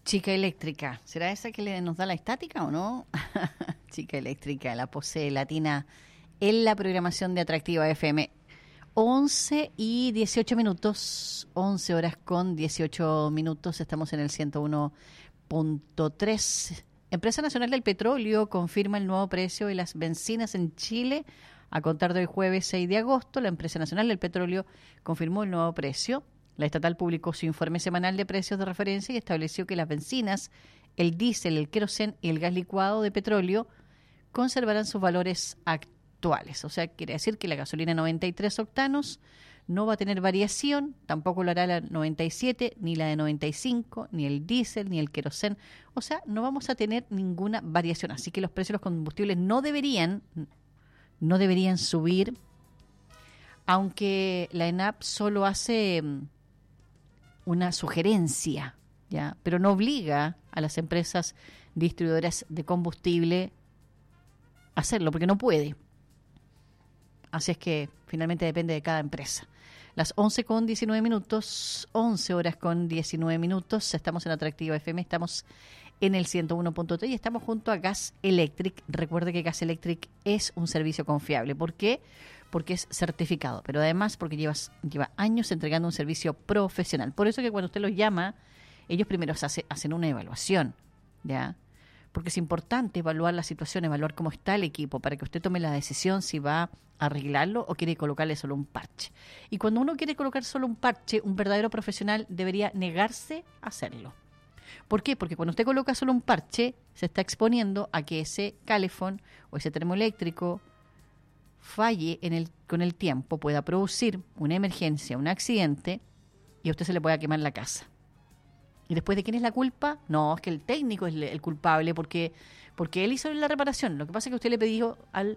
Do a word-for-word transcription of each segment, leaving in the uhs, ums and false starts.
Chica eléctrica, ¿será esa que le, nos da la estática o no? Chica eléctrica, la posee Latina en la programación de Atractiva F M. once y dieciocho minutos, once horas con dieciocho minutos, estamos en el ciento uno punto tres. Empresa Nacional del Petróleo confirma el nuevo precio de las bencinas en Chile. A contar del jueves seis de agosto, la Empresa Nacional del Petróleo confirmó el nuevo precio. La estatal publicó su informe semanal de precios de referencia y estableció que las bencinas, el diésel, el querosén y el gas licuado de petróleo conservarán sus valores actuales. O sea, quiere decir que la gasolina noventa y tres octanos no va a tener variación, tampoco lo hará la noventa y siete, ni la de noventa y cinco, ni el diésel, ni el querosén. O sea, no vamos a tener ninguna variación. Así que los precios de los combustibles no deberían, no deberían subir, aunque la ENAP solo hace una sugerencia, ¿ya? Pero no obliga a las empresas distribuidoras de combustible a hacerlo, porque no puede. Así es que finalmente depende de cada empresa. Las once con diecinueve minutos, once horas con diecinueve minutos, estamos en Atractiva F M, estamos en el ciento uno punto tres y estamos junto a Gas Electric. Recuerde que Gas Electric es un servicio confiable. ¿Por qué? Porque es certificado, pero además porque llevas, lleva años entregando un servicio profesional. Por eso que cuando usted los llama, ellos primero hace, hacen una evaluación, ¿ya? Porque es importante evaluar la situación, evaluar cómo está el equipo, para que usted tome la decisión si va a arreglarlo o quiere colocarle solo un parche. Y cuando uno quiere colocar solo un parche, un verdadero profesional debería negarse a hacerlo. ¿Por qué? Porque cuando usted coloca solo un parche, se está exponiendo a que ese calefón o ese termoeléctrico falle en el, con el tiempo, pueda producir una emergencia, un accidente, y a usted se le pueda quemar la casa. ¿Y después de quién es la culpa? No, es que el técnico es el culpable porque, porque él hizo la reparación. Lo que pasa es que usted le pidió al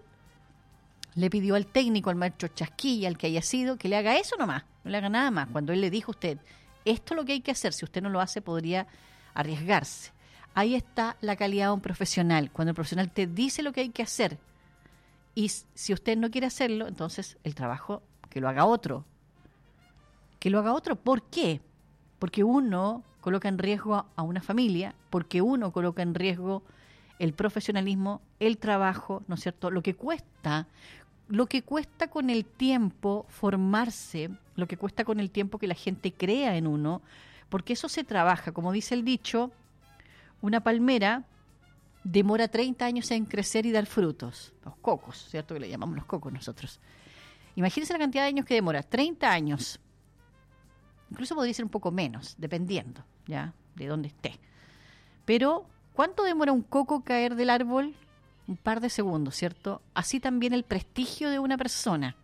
le pidió al técnico, al maestro Chasquilla, al que haya sido, que le haga eso nomás, no le haga nada más. Cuando él le dijo a usted, esto es lo que hay que hacer, si usted no lo hace podría arriesgarse. Ahí está la calidad de un profesional, cuando el profesional te dice lo que hay que hacer. Y si usted no quiere hacerlo, entonces el trabajo que lo haga otro. Que lo haga otro, ¿por qué? Porque uno coloca en riesgo a una familia, porque uno coloca en riesgo el profesionalismo, el trabajo, ¿no es cierto? Lo que cuesta, lo que cuesta con el tiempo formarse, lo que cuesta con el tiempo que la gente crea en uno, porque eso se trabaja, como dice el dicho, una palmera demora treinta años en crecer y dar frutos. Los cocos, ¿cierto? Que le llamamos los cocos nosotros. Imagínense la cantidad de años que demora, treinta años. Incluso podría ser un poco menos, dependiendo, ¿ya? De dónde esté. Pero, ¿cuánto demora un coco caer del árbol? Un par de segundos, ¿cierto? Así también el prestigio de una persona.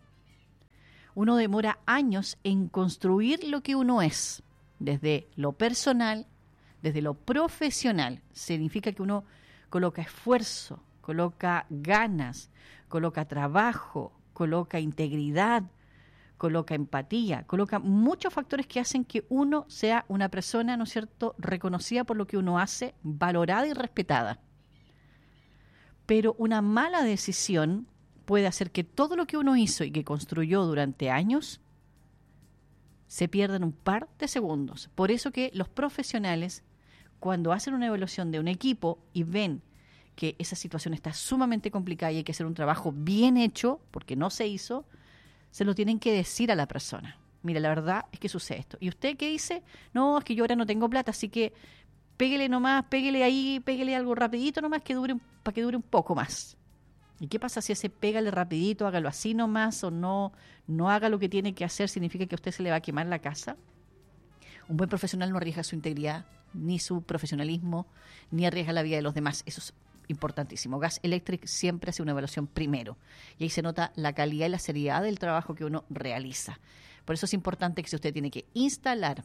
Uno demora años en construir lo que uno es, desde lo personal, desde lo profesional. Significa que uno coloca esfuerzo, coloca ganas, coloca trabajo, coloca integridad, coloca empatía, coloca muchos factores que hacen que uno sea una persona, ¿no es cierto?, reconocida por lo que uno hace, valorada y respetada. Pero una mala decisión puede hacer que todo lo que uno hizo y que construyó durante años se pierda en un par de segundos. Por eso que los profesionales, cuando hacen una evaluación de un equipo y ven que esa situación está sumamente complicada y hay que hacer un trabajo bien hecho, porque no se hizo, se lo tienen que decir a la persona. Mira, la verdad es que sucede esto. ¿Y usted qué dice? No, es que yo ahora no tengo plata, así que péguele nomás, péguele ahí, péguele algo rapidito nomás que dure, para que dure un poco más. ¿Y qué pasa si ese pégale rapidito, hágalo así nomás o no, no haga lo que tiene que hacer? ¿Significa que a usted se le va a quemar la casa? Un buen profesional no arriesga su integridad, ni su profesionalismo, ni arriesga la vida de los demás. Eso es importantísimo. Gas Electric siempre hace una evaluación primero. Y ahí se nota la calidad y la seriedad del trabajo que uno realiza. Por eso es importante que si usted tiene que instalar,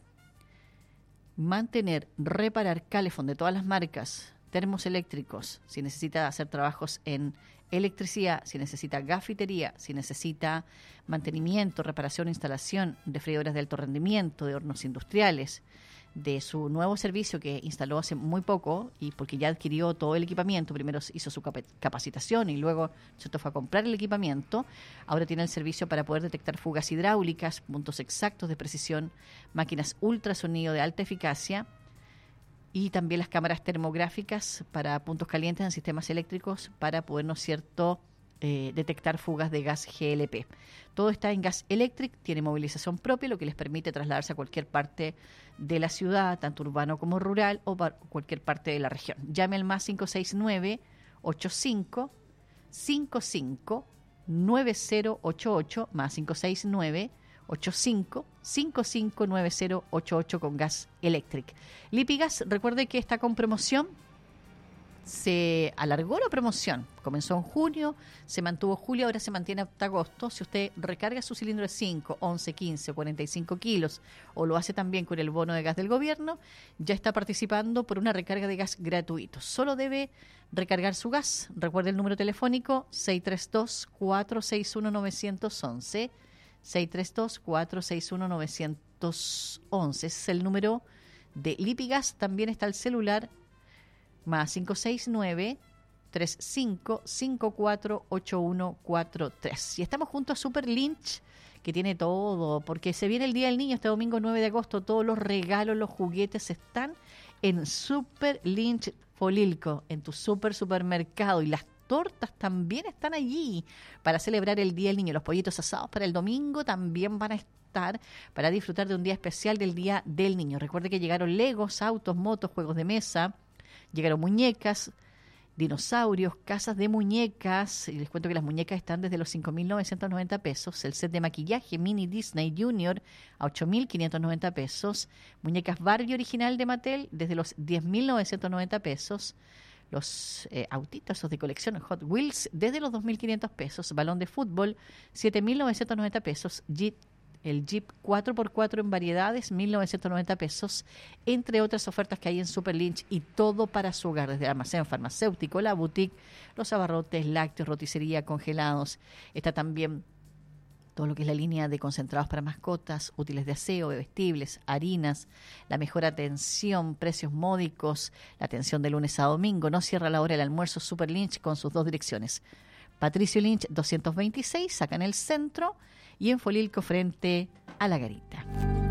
mantener, reparar calefón de todas las marcas, termos eléctricos, si necesita hacer trabajos en electricidad, si necesita gafitería, si necesita mantenimiento, reparación, instalación de freidoras de alto rendimiento, de hornos industriales, de su nuevo servicio que instaló hace muy poco y porque ya adquirió todo el equipamiento, primero hizo su capacitación y luego se fue a comprar el equipamiento, ahora tiene el servicio para poder detectar fugas hidráulicas, puntos exactos de precisión, máquinas ultrasonido de alta eficacia y también las cámaras termográficas para puntos calientes en sistemas eléctricos para poder, ¿no es cierto?, eh, detectar fugas de gas G L P. Todo está en Gas Electric, tiene movilización propia, lo que les permite trasladarse a cualquier parte de la ciudad, tanto urbano como rural, o para cualquier parte de la región. Llame al más cinco seis nueve, ocho cinco, cinco cinco, nueve cero ocho ocho, más cinco seis nueve, ocho cinco, cinco cinco, nueve cero ocho ocho con Gas Electric. Lipigas, recuerde que está con promoción. Se alargó la promoción, comenzó en junio, se mantuvo julio, ahora se mantiene hasta agosto. Si usted recarga su cilindro de cinco, once, quince o cuarenta y cinco kilos o lo hace también con el bono de gas del gobierno, ya está participando por una recarga de gas gratuito. Solo debe recargar su gas. Recuerde el número telefónico seis tres dos, cuatro seis uno, nueve uno uno, seis tres dos, cuatro seis uno, nueve uno uno. Ese es el número de Lipigas. También está el celular más cinco seis nueve, tres cinco cinco cuatro, ocho uno cuatro tres. Y estamos junto a Super Lynch, que tiene todo, porque se viene el Día del Niño este domingo nueve de agosto. Todos los regalos, los juguetes están en Super Lynch Folilco, en tu super supermercado. Y las tortas también están allí para celebrar el Día del Niño. Los pollitos asados para el domingo también van a estar para disfrutar de un día especial del Día del Niño. Recuerde que llegaron Legos, autos, motos, juegos de mesa. Llegaron muñecas, dinosaurios, casas de muñecas. Y les cuento que las muñecas están desde los cinco mil novecientos noventa pesos. El set de maquillaje Mini Disney Junior a ocho mil quinientos noventa pesos. Muñecas Barbie original de Mattel desde los diez mil novecientos noventa pesos. Los eh, autitos esos de colección Hot Wheels desde los dos mil quinientos pesos. Balón de fútbol siete mil novecientos noventa pesos. Jeep El Jeep cuatro por cuatro en variedades, mil novecientos noventa pesos, entre otras ofertas que hay en Super Lynch, y todo para su hogar, desde el almacén farmacéutico, la boutique, los abarrotes, lácteos, roticería, congelados. Está también todo lo que es la línea de concentrados para mascotas, útiles de aseo, bebestibles, harinas, la mejor atención, precios módicos, la atención de lunes a domingo. No cierra la hora el almuerzo. Super Lynch con sus dos direcciones. Patricio Lynch doscientos veintiséis, acá en el centro, y en Folilco frente a la Garita.